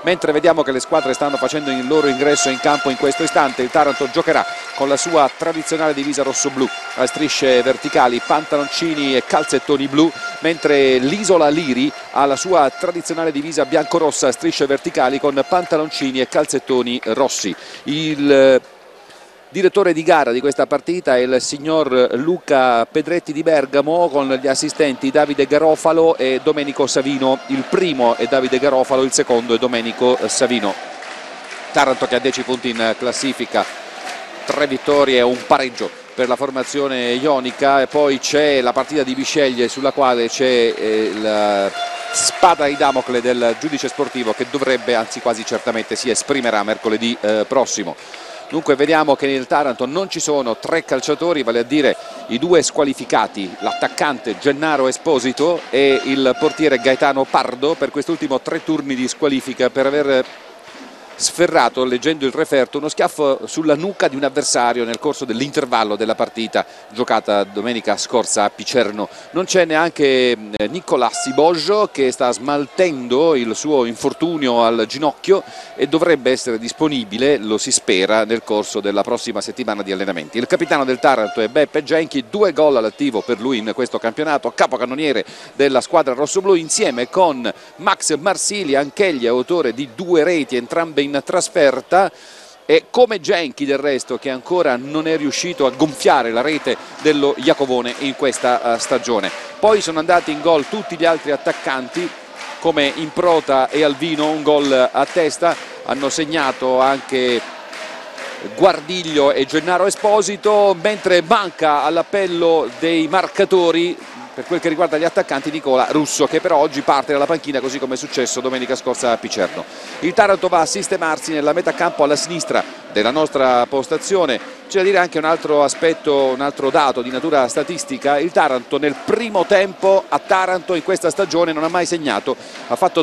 mentre vediamo che le squadre stanno facendo il loro ingresso in campo in questo istante. Il Taranto giocherà con la sua tradizionale divisa rosso-blu a strisce verticali, pantaloncini e calzettoni blu, mentre l'Isola Liri ha la sua tradizionale divisa biancorossa a strisce verticali con pantaloncini e calzettoni rossi. Il direttore di gara di questa partita è il signor Luca Pedretti di Bergamo, con gli assistenti Davide Garofalo e Domenico Savino. Il primo è Davide Garofalo, il secondo è Domenico Savino. Taranto che ha 10 punti in classifica, 3 vittorie e un pareggio per la formazione ionica, e poi c'è la partita di Bisceglie sulla quale c'è la spada di Damocle del giudice sportivo, che dovrebbe, anzi quasi certamente si esprimerà mercoledì prossimo. Dunque vediamo che nel Taranto non ci sono 3 calciatori, vale a dire i 2 squalificati, l'attaccante Gennaro Esposito e il portiere Gaetano Pardo, per quest'ultimo 3 turni di squalifica per aver sferrato, leggendo il referto, uno schiaffo sulla nuca di un avversario nel corso dell'intervallo della partita giocata domenica scorsa a Picerno. Non c'è neanche Nicolas Siboggio, che sta smaltendo il suo infortunio al ginocchio e dovrebbe essere disponibile, lo si spera, nel corso della prossima settimana di allenamenti. Il capitano del Taranto è Beppe Genchi, 2 gol all'attivo per lui in questo campionato, capocannoniere della squadra rossoblù, insieme con Max Marsili, anch'egli autore di 2 reti, entrambe in trasferta, e come Genchi del resto, che ancora non è riuscito a gonfiare la rete dello Iacovone in questa stagione. Poi sono andati in gol tutti gli altri attaccanti, come Improta e Alvino, un gol a testa. Hanno segnato anche Guardiglio e Gennaro Esposito, mentre manca all'appello dei marcatori per quel che riguarda gli attaccanti Nicola Russo, che però oggi parte dalla panchina, così come è successo domenica scorsa a Picerno. Il Taranto va a sistemarsi nella metà campo alla sinistra della nostra postazione. C'è da dire anche un altro aspetto, un altro dato di natura statistica: il Taranto nel primo tempo a Taranto in questa stagione non ha mai segnato, ha fatto